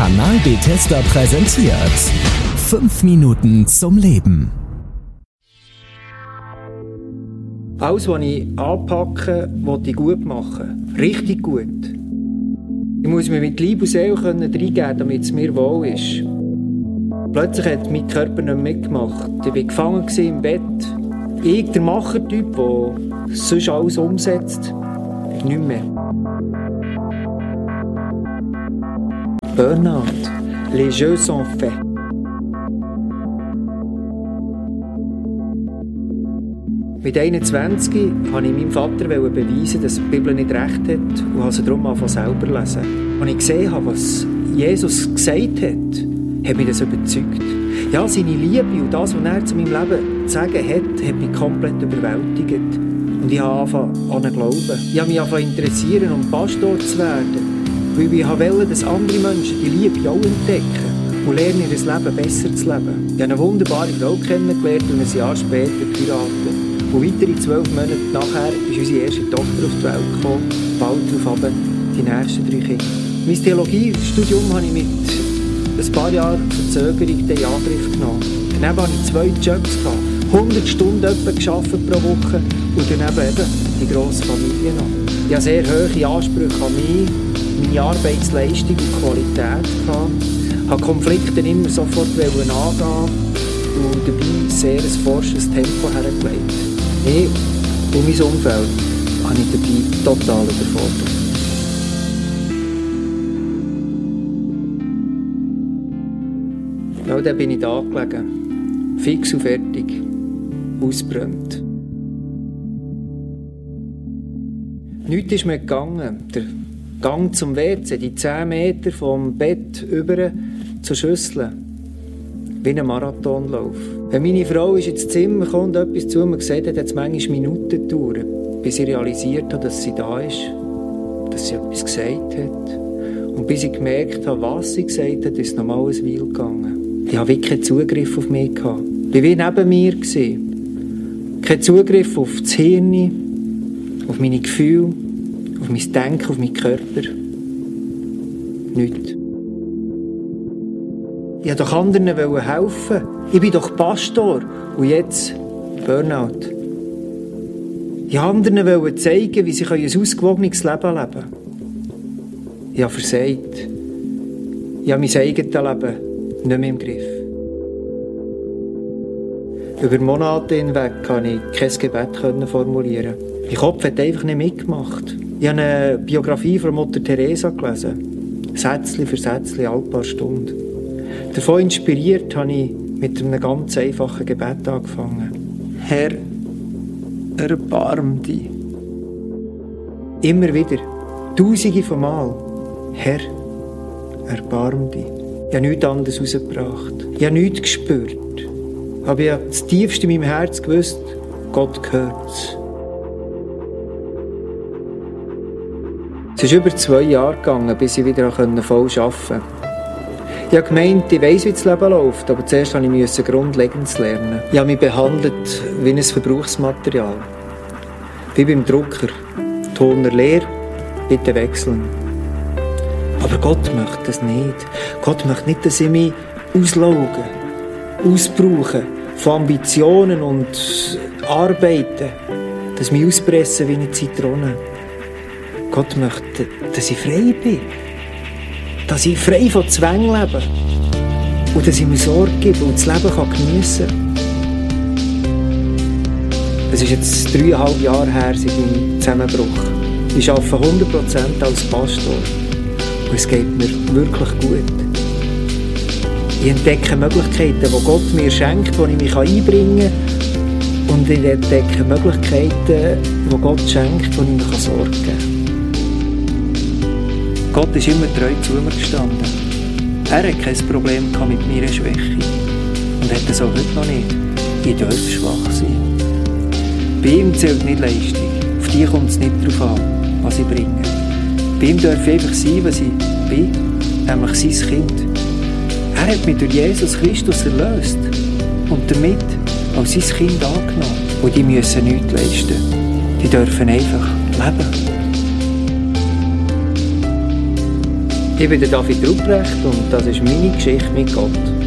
Kanal Bethesda präsentiert 5 Minuten zum Leben. Alles, was ich anpacke, will ich gut machen. Richtig gut. Ich muss mir mit Leib und Seele reingeben, damit es mir wohl ist. Plötzlich hat mein Körper nicht mitgemacht. Ich war gefangen im Bett. Ich, der Machertyp, der sonst alles umsetzt, nicht mehr. Burnout. Les jeux sont faits. Mit 21 wollte ich meinem Vater beweisen, dass die Bibel nicht recht hat und habe sie darum angefangen selber zu lesen. Als ich gesehen habe, was Jesus gesagt hat mich das überzeugt. Ja, seine Liebe und das, was er zu meinem Leben zu sagen hat mich komplett überwältigt. Und ich habe angefangen an ihn glauben. Ich habe mich angefangen interessieren, um Pastor zu werden. Weil ich wollte, dass andere Menschen die Liebe auch entdecken und lernen, ihr Leben besser zu leben. Ich habe eine wunderbare Frau kennengelernt und ein Jahr später geheiratet. Und weitere 12 Monate nachher ist unsere erste Tochter auf die Welt gekommen. Bald darauf die nächsten 3 Kinder. Mein Theologiestudium habe ich mit ein paar Jahren Verzögerung in Angriff genommen. Daneben hatte ich 2 Jobs, 100 Stunden gearbeitet pro Woche und daneben eben die grosse Familie noch. Ich hatte sehr hohe Ansprüche an mich, meine Arbeitsleistung und Qualität. Ich habe Konflikte immer sofort angehen und dabei sehr ein forschendes Tempo hergelegt. Ich und mein Umfeld habe ich dabei total überfordert. Ja, dann bin ich da gelegen. Fix und fertig. Ausgebrannt. Nichts ist mir gegangen. Der Gang zum WC, die 10 Meter vom Bett über zur Schüssel. Wie ein Marathonlauf. Wenn meine Frau ins Zimmer kam und etwas zu mir gesagt hat, hat es manchmal Minuten gedauert, bis ich realisiert habe, dass sie da ist, dass sie etwas gesagt hat. Und bis ich gemerkt habe, was sie gesagt hat, ist es nochmal ein Weile gegangen. Ich hatte wirklich keinen Zugriff auf mich. Ich war wie neben mir. Kein Zugriff auf das Hirn, auf meine Gefühle, auf mein Denken, auf meinen Körper. Nichts. Ich wollte doch anderen helfen. Ich bin doch Pastor. Und jetzt Burnout. Ich wollte anderen zeigen, wie sie ein ausgewogenes Leben leben können. Ich habe versagt. Ich habe mein eigenes Leben nicht mehr im Griff. Über Monate hinweg konnte ich kein Gebet formulieren. Mein Kopf hat einfach nicht mitgemacht. Ich habe eine Biografie von Mutter Teresa gelesen. Sätzchen für Sätzchen, alle paar Stunden. Davon inspiriert habe ich mit einem ganz einfachen Gebet angefangen. Herr, erbarm dich. Immer wieder, tausende von Mal. Herr, erbarm dich. Ich habe nichts anderes rausgebracht. Ich habe nichts gespürt. Aber ich habe das tiefste in meinem Herz gewusst, Gott gehört's. Es ist über 2 Jahre gegangen, bis ich wieder voll arbeiten konnte. Ich habe gemeint, ich weiss, wie das Leben läuft, aber zuerst musste ich grundlegend lernen. Ich habe mich behandelt wie ein Verbrauchsmaterial. Wie beim Drucker. Toner leer, bitte wechseln. Aber Gott möchte das nicht. Gott möchte nicht, dass ich mich auslauge, ausbrauche von Ambitionen und Arbeiten, dass mich auspressen wie eine Zitrone. Gott möchte, dass ich frei bin. Dass ich frei von Zwängen lebe. Und dass ich mir Sorge gebe und das Leben geniessen kann. Es ist jetzt 3,5 Jahre her seit meinem Zusammenbruch. Ich arbeite 100% als Pastor. Und es geht mir wirklich gut. Ich entdecke Möglichkeiten, die Gott mir schenkt, die ich mich einbringen kann. Und ich entdecke Möglichkeiten, die Gott schenkt, die ich mir Sorge geben kann. Gott ist immer treu zu mir gestanden. Er hat kein Problem mit meiner Schwäche. Und hat es auch heute noch nicht. Ich darf schwach sein. Bei ihm zählt nicht Leistung. Auf die kommt es nicht darauf an, was ich bringe. Bei ihm darf ich einfach sein, was ich bin, nämlich sein Kind. Er hat mich durch Jesus Christus erlöst und damit als sein Kind angenommen. Und die müssen nichts leisten. Die dürfen einfach leben. Ich bin der David Ruprecht und das ist meine Geschichte mit Gott.